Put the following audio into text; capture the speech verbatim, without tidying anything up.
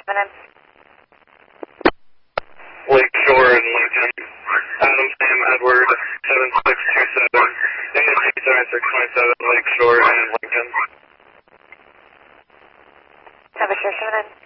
seven nine. Lakeshore and Lincoln. Adam Sam Edward seven six two seven. English seven six two seven, Lakeshore and Lincoln. Have a sure seven nine.